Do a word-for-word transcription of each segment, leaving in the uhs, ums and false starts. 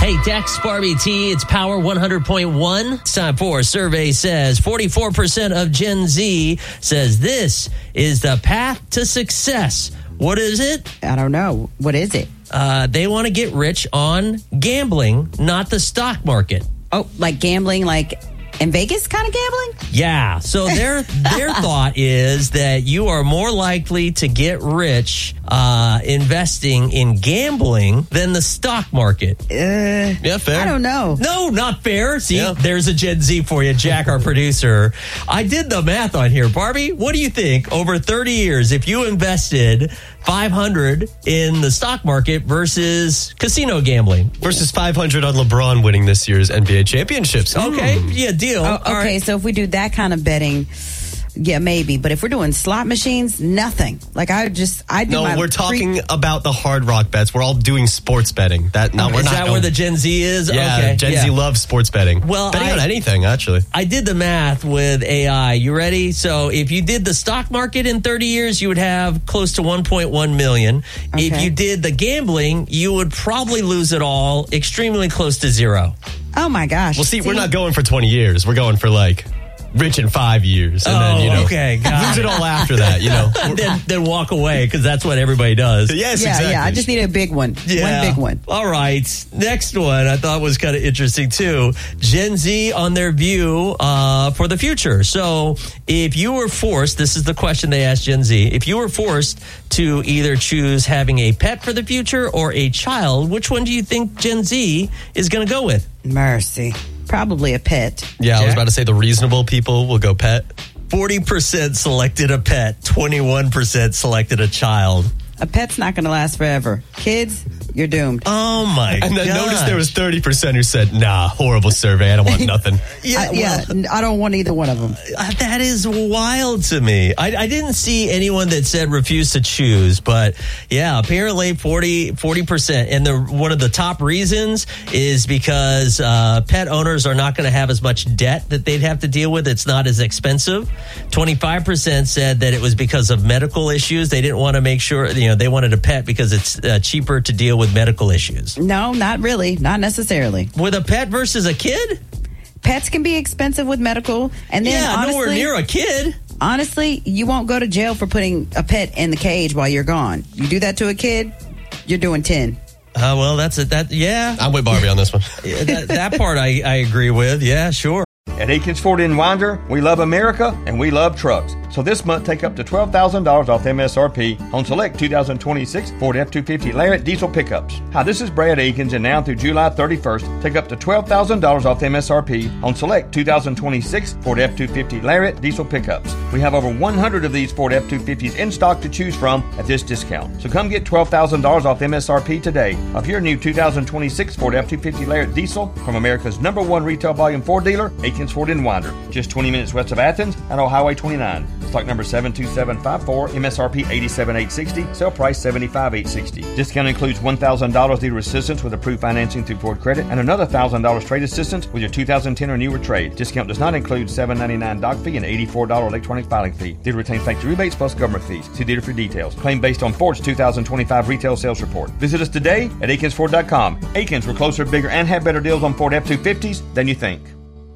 Hey, Dex, Barbie T, it's Power one hundred point one. It's time for a survey says forty-four percent of Gen Z says this is the path to success. What is it? I don't know. What is it? Uh, they want to get rich on gambling, not the stock market. Oh, like gambling, like in Vegas kind of gambling? Yeah. So their their thought is that you are more likely to get rich uh, investing in gambling than the stock market. Uh, yeah, fair. I don't know. No, not fair. See, Yeah. there's a Gen Z for you, Jack, our producer. I did the math on here. Barbie, what do you think? Over thirty years, if you invested five hundred in the stock market versus casino gambling. Versus five hundred on LeBron winning this year's N B A championships. Okay, Hmm. yeah, deal. Oh, All okay, right. so if we do that kind of betting, yeah, maybe. But if we're doing slot machines, nothing. Like I just, I do No, my we're pre- talking about the hard rock bets. We're all doing sports betting. That no, we're Is not. that where the Gen Z is? yeah, okay. Gen yeah. Z loves sports betting. Well, betting I- on anything actually. I did the math with A I. You ready? So if you did the stock market in thirty years, you would have close to one point one million. If Okay. you did the gambling, you would probably lose it all, extremely close to zero. Oh my gosh. Well, see, we're not going for twenty years. We're going for like rich in five years, and Oh, then you know, okay, got lose it. it all after that. You know. then, then walk away because that's what everybody does. yes, Yeah, exactly. yeah. I just need a big one. One big one. All right. Next one I thought was kind of interesting too. Gen Z on their view uh, for the future. So if you were forced, this is the question they asked Gen Z, if you were forced to either choose having a pet for the future or a child, which one do you think Gen Z is going to go with? Mercy. Probably a pet. Yeah, I was Jack? about to say the reasonable people will go pet. forty percent selected a pet, twenty-one percent selected a child. A pet's not going to last forever. Kids, you're doomed. Oh my god. And then notice there was thirty percent who said, nah, horrible survey. I don't want nothing. Yeah, I, yeah, well, I don't want either one of them. Uh, that is wild to me. I, I didn't see anyone that said refuse to choose, but yeah, apparently forty percent. And the one of the top reasons is because uh, pet owners are not going to have as much debt that they'd have to deal with. It's not as expensive. twenty-five percent said that it was because of medical issues. They didn't want to make sure, you know, they wanted a pet because it's uh, cheaper to deal with medical issues. No, not really. Not necessarily. With a pet versus a kid? Pets can be expensive with medical. And then Yeah, honestly, nowhere near a kid. honestly, you won't go to jail for putting a pet in the cage while you're gone. You do that to a kid, you're doing ten. Uh, well, that's it. That yeah. I'm with Barbie on this one. Yeah, that, that part I, I agree with. Yeah, sure. At Akins Ford in Winder, we love America and we love trucks. So this month, take up to twelve thousand dollars off M S R P on select two thousand twenty-six Ford F two fifty Lariat diesel pickups. Hi, this is Brad Akins, and now through July thirty-first, take up to twelve thousand dollars off M S R P on select two thousand twenty-six Ford F two fifty Lariat diesel pickups. We have over one hundred of these Ford F two fifties in stock to choose from at this discount. So come get twelve thousand dollars off M S R P today of your new two thousand twenty-six Ford F two fifty Lariat diesel from America's number one retail volume Ford dealer, Akins Ford in Winder, just twenty minutes west of Athens and on Highway twenty-nine. Stock number seven two seven five four, M S R P eighty-seven thousand eight hundred sixty dollars, sale price seventy-five thousand eight hundred sixty dollars. Discount includes one thousand dollars dealer assistance with approved financing through Ford Credit and another one thousand dollars trade assistance with your two thousand ten or newer trade. Discount does not include seven dollars and ninety-nine cents doc fee and eighty-four dollars electronic filing fee. Dealer retains factory rebates plus government fees. See dealer for details. Claim based on Ford's two thousand twenty-five retail sales report. Visit us today at Akins Ford dot com. Akins, we're closer, bigger, and have better deals on Ford F two fifties than you think.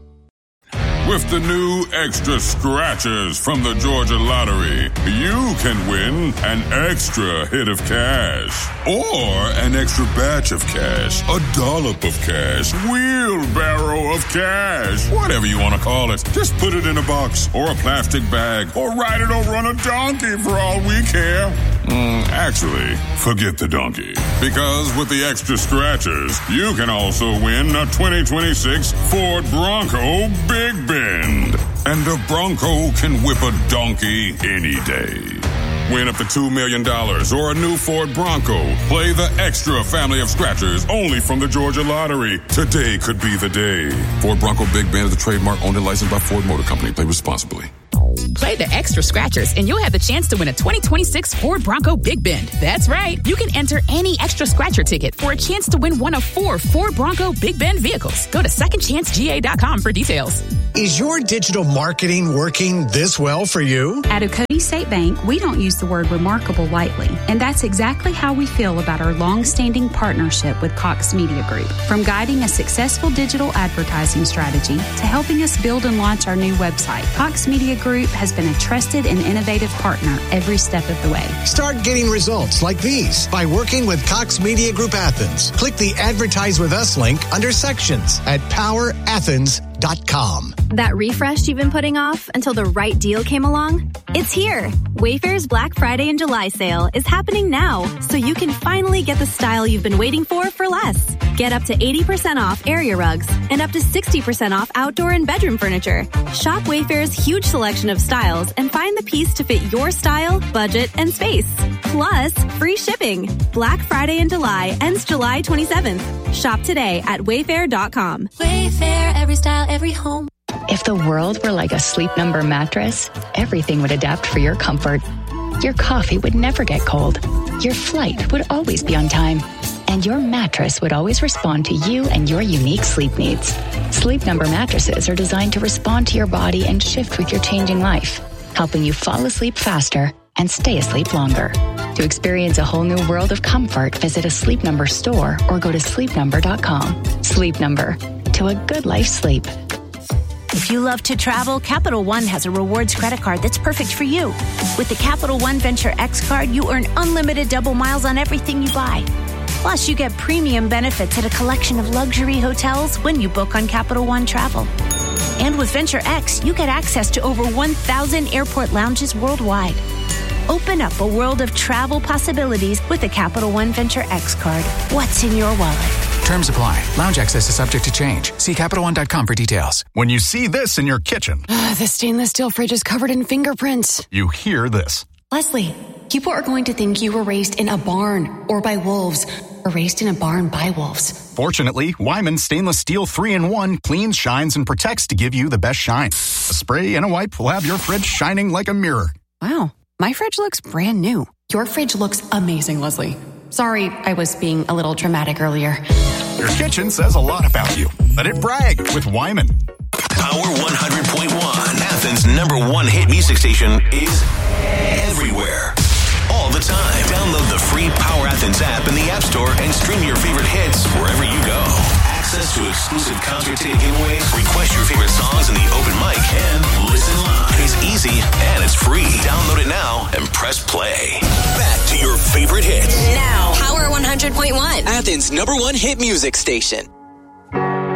With the new extra scratchers from the Georgia Lottery, you can win an extra hit of cash or an extra batch of cash, a dollop of cash, wheelbarrow of cash, whatever you want to call it. Just put it in a box or a plastic bag or ride it over on a donkey for all we care. Mm, actually, forget the donkey. Because with the extra scratchers, you can also win a twenty twenty-six Ford Bronco Big Bend. And a Bronco can whip a donkey any day. Win up to two million dollars or a new Ford Bronco. Play the extra family of scratchers only from the Georgia Lottery. Today could be the day. Ford Bronco Big Bend is the trademark owned and licensed by Ford Motor Company. Play responsibly. Play the Extra Scratchers, and you'll have the chance to win a twenty twenty-six Ford Bronco Big Bend. That's right. You can enter any Extra Scratcher ticket for a chance to win one of four Ford Bronco Big Bend vehicles. Go to second chance G A dot com for details. Is your digital marketing working this well for you? At Oconee State Bank, we don't use the word remarkable lightly, and that's exactly how we feel about our long-standing partnership with Cox Media Group. From guiding a successful digital advertising strategy to helping us build and launch our new website, Cox Media Group has been a trusted and innovative partner every step of the way. Start getting results like these by working with Cox Media Group Athens. Click the Advertise with Us link under Sections at power athens dot com. That refresh you've been putting off until the right deal came along? It's here. Wayfair's Black Friday and July sale is happening now, so you can finally get the style you've been waiting for for less. Get up to eighty percent off area rugs and up to sixty percent off outdoor and bedroom furniture. Shop Wayfair's huge selection of styles and find the piece to fit your style, budget, and space. Plus, free shipping. Black Friday in July ends July twenty-seventh. Shop today at wayfair dot com. Wayfair, every style, every home. If the world were like a Sleep Number mattress, everything would adapt for your comfort. Your coffee would never get cold. Your flight would always be on time. And your mattress would always respond to you and your unique sleep needs. Sleep Number mattresses are designed to respond to your body and shift with your changing life, helping you fall asleep faster and stay asleep longer. To experience a whole new world of comfort, visit a Sleep Number store or go to sleep number dot com. Sleep Number. To a good life sleep. If you love to travel, Capital One has a rewards credit card that's perfect for you. With the Capital One Venture X card, you earn unlimited double miles on everything you buy. Plus, you get premium benefits at a collection of luxury hotels when you book on Capital One Travel. And with Venture X, you get access to over one thousand airport lounges worldwide. Open up a world of travel possibilities with the Capital One Venture X card. What's in your wallet? Terms apply. Lounge access is subject to change. See Capital One dot com for details. When you see this in your kitchen, the stainless steel fridge is covered in fingerprints. You hear this. Leslie, people are going to think you were raised in a barn or by wolves or raised in a barn by wolves. Fortunately, Wyman Stainless Steel three in one cleans, shines, and protects to give you the best shine. A spray and a wipe will have your fridge shining like a mirror. Wow, my fridge looks brand new. Your fridge looks amazing, Leslie. Sorry, I was being a little dramatic earlier. Your kitchen says a lot about you. Let it brag with Wyman. Power one hundred point one, Athens' number one hit music station, is everywhere. All the time. Download the free Power Athens app in the App Store and stream your favorite hits wherever you go. Access to exclusive concert ticket giveaways, request your favorite songs in the open mic, and listen live. It's easy and it's free. Download it now and press play. Back to your favorite hits. Now, Power one hundred point one, Athens' number one hit music station.